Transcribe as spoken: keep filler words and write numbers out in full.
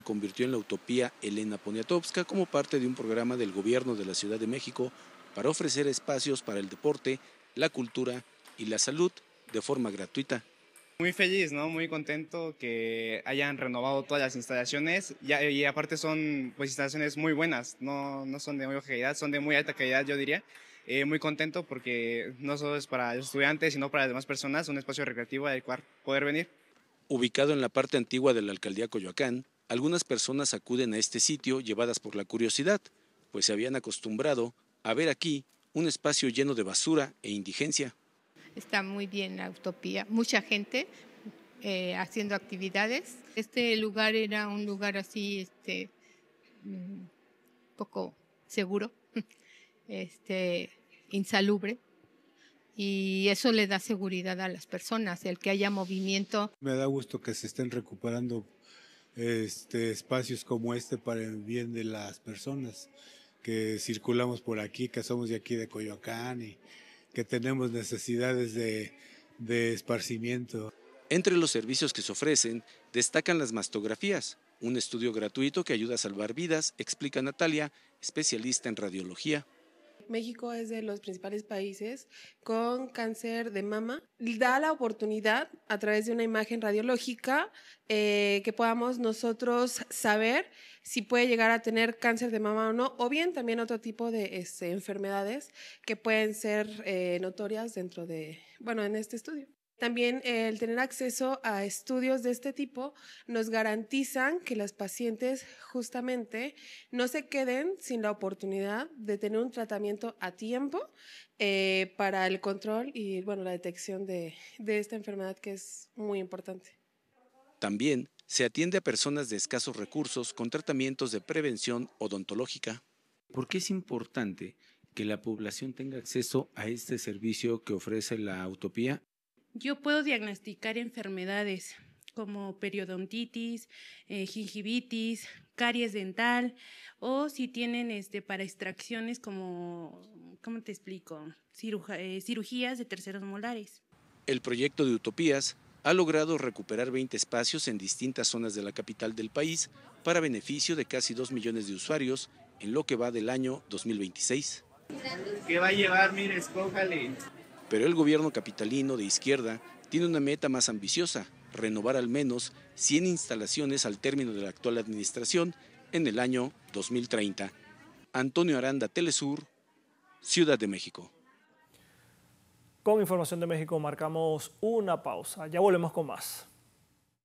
Convirtió en la utopía Elena Poniatowska como parte de un programa del gobierno de la Ciudad de México para ofrecer espacios para el deporte, la cultura y la salud de forma gratuita. Muy feliz, ¿no? Muy contento que hayan renovado todas las instalaciones y, y aparte son pues instalaciones muy buenas, no, no son de muy baja calidad, son de muy alta calidad, yo diría. Eh, muy contento porque no solo es para los estudiantes, sino para las demás personas, un espacio recreativo al cual poder venir. Ubicado en la parte antigua de la alcaldía Coyoacán, algunas personas acuden a este sitio llevadas por la curiosidad, pues se habían acostumbrado a ver aquí un espacio lleno de basura e indigencia. Está muy bien la utopía, mucha gente eh, haciendo actividades. Este lugar era un lugar así, este, un poco seguro, este, insalubre, y eso le da seguridad a las personas, el que haya movimiento. Me da gusto que se estén recuperando este, espacios como este para el bien de las personas que circulamos por aquí, que somos de aquí de Coyoacán y que tenemos necesidades de, de esparcimiento. Entre los servicios que se ofrecen destacan las mastografías, un estudio gratuito que ayuda a salvar vidas, explica Natalia, especialista en radiología. México es de los principales países con cáncer de mama. Da la oportunidad a través de una imagen radiológica eh, que podamos nosotros saber si puede llegar a tener cáncer de mama o no, o bien también otro tipo de este, enfermedades que pueden ser eh, notorias dentro de, bueno, en este estudio. También eh, el tener acceso a estudios de este tipo nos garantizan que las pacientes justamente no se queden sin la oportunidad de tener un tratamiento a tiempo eh, para el control y bueno, la detección de, de esta enfermedad que es muy importante. También se atiende a personas de escasos recursos con tratamientos de prevención odontológica. ¿Por qué es importante que la población tenga acceso a este servicio que ofrece la utopía? Yo puedo diagnosticar enfermedades como periodontitis, eh, gingivitis, caries dental o si tienen este, para extracciones como, ¿cómo te explico? Ciruja, eh, cirugías de terceros molares. El proyecto de Utopías ha logrado recuperar veinte espacios en distintas zonas de la capital del país para beneficio de casi dos millones de usuarios en lo que va del año dos mil veintiséis. ¿Qué va a llevar? Mire, escójale. Pero el gobierno capitalino de izquierda tiene una meta más ambiciosa, renovar al menos cien instalaciones al término de la actual administración en el año dos mil treinta. Antonio Aranda, Telesur, Ciudad de México. Con información de México marcamos una pausa. Ya volvemos con más.